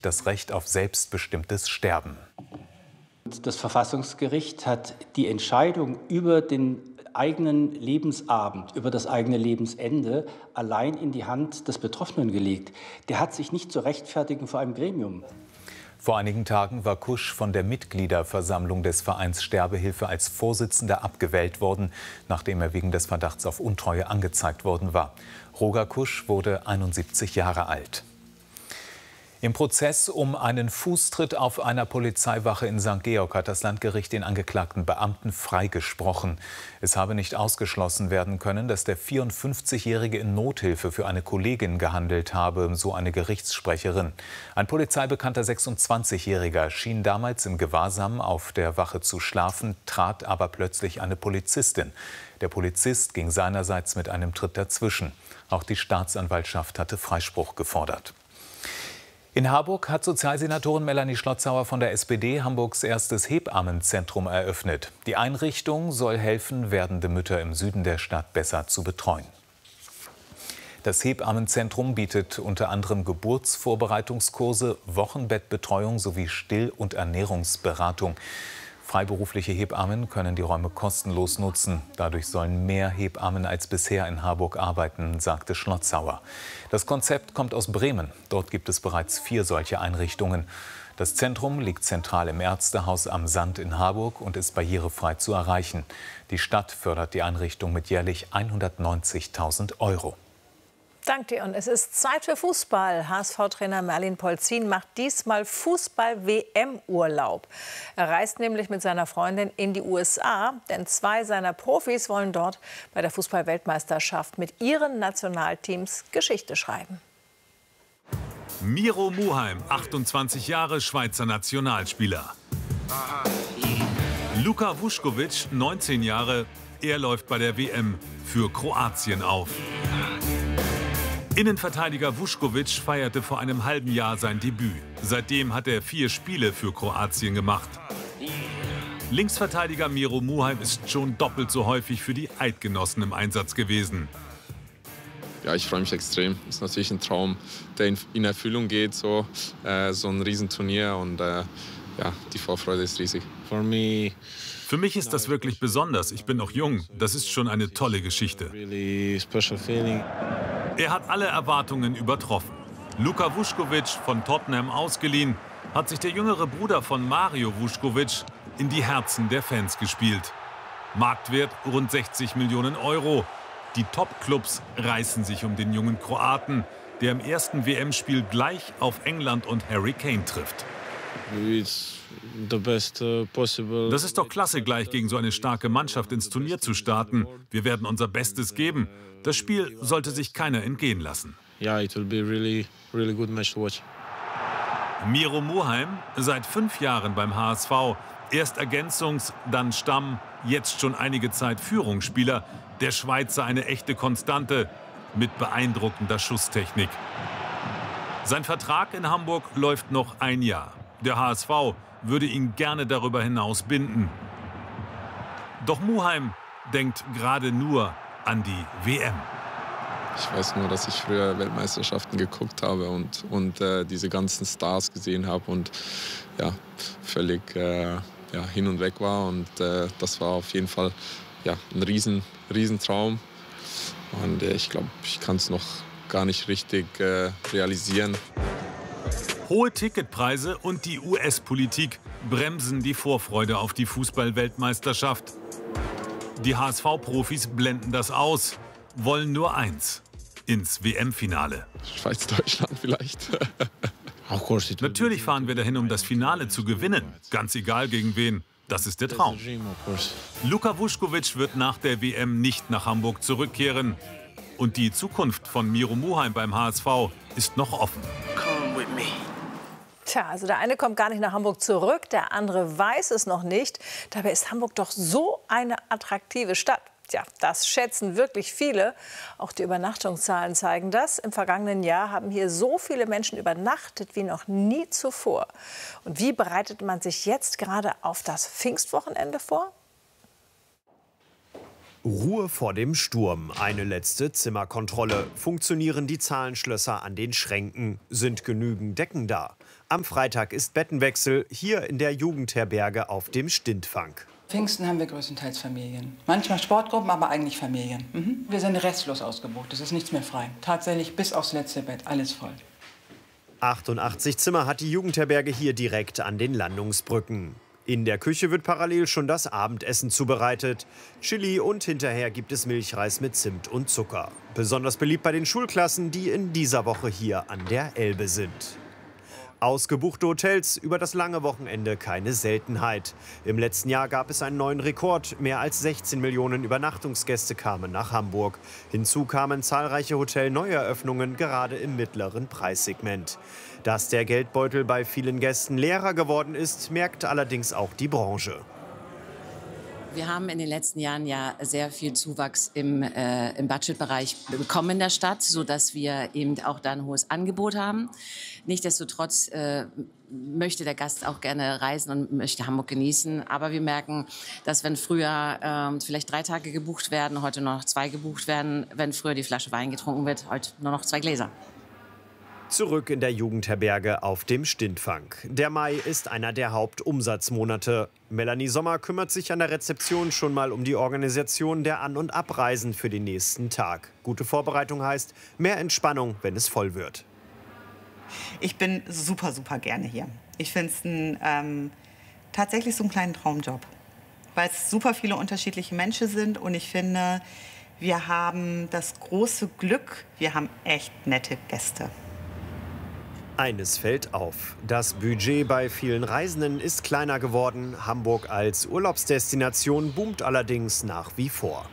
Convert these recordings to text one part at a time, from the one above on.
das Recht auf selbstbestimmtes Sterben. Das Verfassungsgericht hat die Entscheidung über den eigenen Lebensabend, über das eigene Lebensende allein in die Hand des Betroffenen gelegt. Der hat sich nicht zu rechtfertigen vor einem Gremium. Vor einigen Tagen war Kusch von der Mitgliederversammlung des Vereins Sterbehilfe als Vorsitzender abgewählt worden, nachdem er wegen des Verdachts auf Untreue angezeigt worden war. Roger Kusch wurde 71 Jahre alt. Im Prozess um einen Fußtritt auf einer Polizeiwache in St. Georg hat das Landgericht den angeklagten Beamten freigesprochen. Es habe nicht ausgeschlossen werden können, dass der 54-Jährige in Nothilfe für eine Kollegin gehandelt habe, so eine Gerichtssprecherin. Ein polizeibekannter 26-Jähriger schien damals im Gewahrsam auf der Wache zu schlafen, trat aber plötzlich eine Polizistin. Der Polizist ging seinerseits mit einem Tritt dazwischen. Auch die Staatsanwaltschaft hatte Freispruch gefordert. In Harburg hat Sozialsenatorin Melanie Schlotzauer von der SPD Hamburgs erstes Hebammenzentrum eröffnet. Die Einrichtung soll helfen, werdende Mütter im Süden der Stadt besser zu betreuen. Das Hebammenzentrum bietet unter anderem Geburtsvorbereitungskurse, Wochenbettbetreuung sowie Still- und Ernährungsberatung. Freiberufliche Hebammen können die Räume kostenlos nutzen. Dadurch sollen mehr Hebammen als bisher in Harburg arbeiten, sagte Schlotzauer. Das Konzept kommt aus Bremen. Dort gibt es bereits 4 solche Einrichtungen. Das Zentrum liegt zentral im Ärztehaus am Sand in Harburg und ist barrierefrei zu erreichen. Die Stadt fördert die Einrichtung mit jährlich 190.000 €. Danke dir. Und es ist Zeit für Fußball. HSV-Trainer Merlin Polzin macht diesmal Fußball-WM-Urlaub. Er reist nämlich mit seiner Freundin in die USA, denn 2 seiner Profis wollen dort bei der Fußball-Weltmeisterschaft mit ihren Nationalteams Geschichte schreiben. Miro Muheim, 28 Jahre, Schweizer Nationalspieler. Luka Vuskovic, 19 Jahre, er läuft bei der WM für Kroatien auf. Innenverteidiger Vuskovic feierte vor einem halben Jahr sein Debüt. Seitdem hat er 4 Spiele für Kroatien gemacht. Linksverteidiger Miro Muheim ist schon doppelt so häufig für die Eidgenossen im Einsatz gewesen. Ja, ich freue mich extrem. Das ist natürlich ein Traum, der in Erfüllung geht, so ein Riesenturnier. Und ja, die Vorfreude ist riesig. Für mich ist das wirklich besonders. Ich bin noch jung. Das ist schon eine tolle Geschichte. Er hat alle Erwartungen übertroffen. Luka Vuskovic, von Tottenham ausgeliehen, hat sich der jüngere Bruder von Mario Vuskovic in die Herzen der Fans gespielt. Marktwert rund 60 Millionen €. Die Top-Clubs reißen sich um den jungen Kroaten, der im ersten WM-Spiel gleich auf England und Harry Kane trifft. Das ist doch klasse, gleich gegen so eine starke Mannschaft ins Turnier zu starten. Wir werden unser Bestes geben. Das Spiel sollte sich keiner entgehen lassen. Miro Muheim, seit 5 Jahren beim HSV. Erst Ergänzungs-, dann Stamm, jetzt schon einige Zeit Führungsspieler. Der Schweizer eine echte Konstante mit beeindruckender Schusstechnik. Sein Vertrag in Hamburg läuft noch 1 Jahr. Der HSV würde ihn gerne darüber hinaus binden. Doch Muheim denkt gerade nur an die WM. Ich weiß nur, dass ich früher Weltmeisterschaften geguckt habe und diese ganzen Stars gesehen habe und ja, völlig hin und weg war. Und das war auf jeden Fall ein Riesentraum. Und ich glaube, ich kann es noch gar nicht richtig realisieren. Hohe Ticketpreise und die US-Politik bremsen die Vorfreude auf die Fußball-Weltmeisterschaft. Die HSV-Profis blenden das aus, wollen nur eins: ins WM-Finale. Schweiz-Deutschland vielleicht. Natürlich fahren wir dahin, um das Finale zu gewinnen. Ganz egal gegen wen. Das ist der Traum. Luka Vuskovic wird nach der WM nicht nach Hamburg zurückkehren. Und die Zukunft von Miro Muheim beim HSV ist noch offen. Tja, also der eine kommt gar nicht nach Hamburg zurück, der andere weiß es noch nicht. Dabei ist Hamburg doch so eine attraktive Stadt. Tja, das schätzen wirklich viele. Auch die Übernachtungszahlen zeigen das. Im vergangenen Jahr haben hier so viele Menschen übernachtet wie noch nie zuvor. Und wie bereitet man sich jetzt gerade auf das Pfingstwochenende vor? Ruhe vor dem Sturm. Eine letzte Zimmerkontrolle. Funktionieren die Zahlenschlösser an den Schränken? Sind genügend Decken da? Am Freitag ist Bettenwechsel hier in der Jugendherberge auf dem Stintfang. Pfingsten haben wir größtenteils Familien. Manchmal Sportgruppen, aber eigentlich Familien. Wir sind restlos ausgebucht, es ist nichts mehr frei. Tatsächlich bis aufs letzte Bett, alles voll. 88 Zimmer hat die Jugendherberge hier direkt an den Landungsbrücken. In der Küche wird parallel schon das Abendessen zubereitet. Chili und hinterher gibt es Milchreis mit Zimt und Zucker. Besonders beliebt bei den Schulklassen, die in dieser Woche hier an der Elbe sind. Ausgebuchte Hotels, über das lange Wochenende keine Seltenheit. Im letzten Jahr gab es einen neuen Rekord. Mehr als 16 Millionen Übernachtungsgäste kamen nach Hamburg. Hinzu kamen zahlreiche Hotel-Neueröffnungen, gerade im mittleren Preissegment. Dass der Geldbeutel bei vielen Gästen leerer geworden ist, merkt allerdings auch die Branche. Wir haben in den letzten Jahren ja sehr viel Zuwachs im Budgetbereich bekommen in der Stadt, sodass wir eben auch da ein hohes Angebot haben. Nichtsdestotrotz möchte der Gast auch gerne reisen und möchte Hamburg genießen. Aber wir merken, dass wenn früher vielleicht 3 Tage gebucht werden, heute nur noch 2 gebucht werden. Wenn früher die Flasche Wein getrunken wird, heute nur noch 2 Gläser. Zurück in der Jugendherberge auf dem Stintfang. Der Mai ist einer der Hauptumsatzmonate. Melanie Sommer kümmert sich an der Rezeption schon mal um die Organisation der An- und Abreisen für den nächsten Tag. Gute Vorbereitung heißt mehr Entspannung, wenn es voll wird. Ich bin super gerne hier. Ich finde es tatsächlich so einen kleinen Traumjob, weil es super viele unterschiedliche Menschen sind und ich finde, wir haben das große Glück, wir haben echt nette Gäste. Eines fällt auf. Das Budget bei vielen Reisenden ist kleiner geworden. Hamburg als Urlaubsdestination boomt allerdings nach wie vor.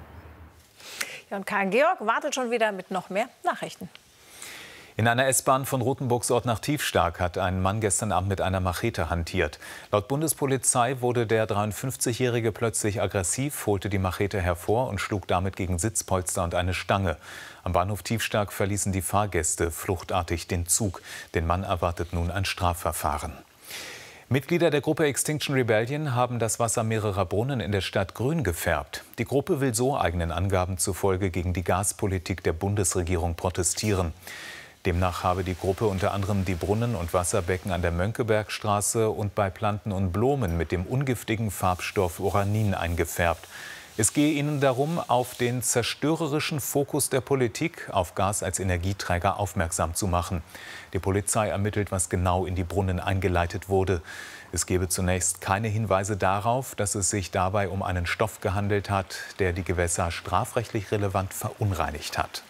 Ja, und Karl-Georg wartet schon wieder mit noch mehr Nachrichten. In einer S-Bahn von Rothenburgsort nach Tiefstark hat ein Mann gestern Abend mit einer Machete hantiert. Laut Bundespolizei wurde der 53-Jährige plötzlich aggressiv, holte die Machete hervor und schlug damit gegen Sitzpolster und eine Stange. Am Bahnhof Tiefstark verließen die Fahrgäste fluchtartig den Zug. Den Mann erwartet nun ein Strafverfahren. Mitglieder der Gruppe Extinction Rebellion haben das Wasser mehrerer Brunnen in der Stadt grün gefärbt. Die Gruppe will so eigenen Angaben zufolge gegen die Gaspolitik der Bundesregierung protestieren. Demnach habe die Gruppe unter anderem die Brunnen und Wasserbecken an der Mönckebergstraße und bei Planten und Blumen mit dem ungiftigen Farbstoff Uranin eingefärbt. Es gehe ihnen darum, auf den zerstörerischen Fokus der Politik auf Gas als Energieträger aufmerksam zu machen. Die Polizei ermittelt, was genau in die Brunnen eingeleitet wurde. Es gebe zunächst keine Hinweise darauf, dass es sich dabei um einen Stoff gehandelt hat, der die Gewässer strafrechtlich relevant verunreinigt hat.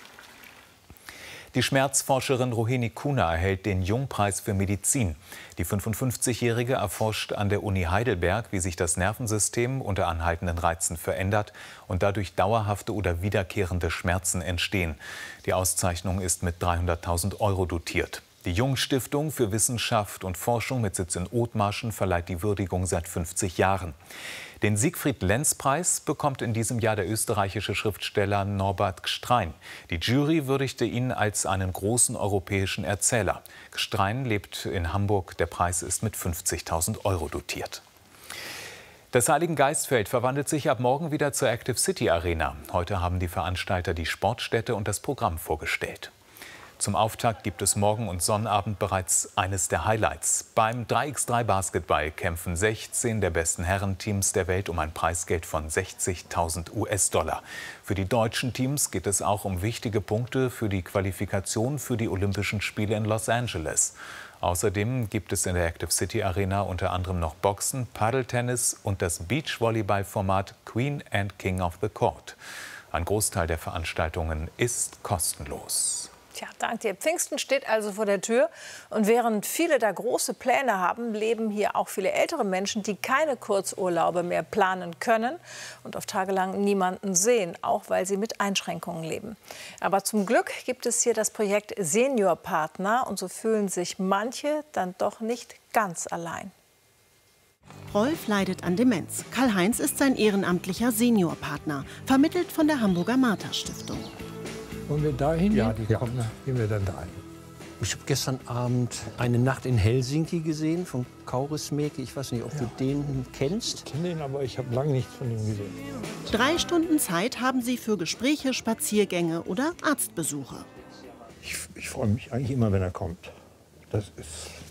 Die Schmerzforscherin Rohini Kuna erhält den Jungpreis für Medizin. Die 55-Jährige erforscht an der Uni Heidelberg, wie sich das Nervensystem unter anhaltenden Reizen verändert und dadurch dauerhafte oder wiederkehrende Schmerzen entstehen. Die Auszeichnung ist mit 300.000 € dotiert. Die Jung-Stiftung für Wissenschaft und Forschung mit Sitz in Othmarschen verleiht die Würdigung seit 50 Jahren. Den Siegfried-Lenz-Preis bekommt in diesem Jahr der österreichische Schriftsteller Norbert Gstrein. Die Jury würdigte ihn als einen großen europäischen Erzähler. Gstrein lebt in Hamburg. Der Preis ist mit 50.000 € dotiert. Das Heiligengeistfeld verwandelt sich ab morgen wieder zur Active City Arena. Heute haben die Veranstalter die Sportstätte und das Programm vorgestellt. Zum Auftakt gibt es morgen und Sonnabend bereits eines der Highlights. Beim 3x3 Basketball kämpfen 16 der besten Herrenteams der Welt um ein Preisgeld von 60.000 US-Dollar. Für die deutschen Teams geht es auch um wichtige Punkte für die Qualifikation für die Olympischen Spiele in Los Angeles. Außerdem gibt es in der Active City Arena unter anderem noch Boxen, Paddeltennis und das Beachvolleyball-Format Queen and King of the Court. Ein Großteil der Veranstaltungen ist kostenlos. Tja, dank dir. Pfingsten steht also vor der Tür. Und während viele da große Pläne haben, leben hier auch viele ältere Menschen, die keine Kurzurlaube mehr planen können und auf tagelang niemanden sehen, auch weil sie mit Einschränkungen leben. Aber zum Glück gibt es hier das Projekt Seniorpartner und so fühlen sich manche dann doch nicht ganz allein. Rolf leidet an Demenz. Karl-Heinz ist sein ehrenamtlicher Seniorpartner, vermittelt von der Hamburger Martha-Stiftung. Wollen wir da hin? Ja, die kommen. Ja, gehen wir dann dahin. Ich habe gestern Abend eine Nacht in Helsinki gesehen von Kaurismäki. Ich weiß nicht, ob du den kennst. Ich kenne ihn, aber ich habe lange nichts von ihm gesehen. 3 Stunden Zeit haben sie für Gespräche, Spaziergänge oder Arztbesuche. Ich freue mich eigentlich immer, wenn er kommt. Das ist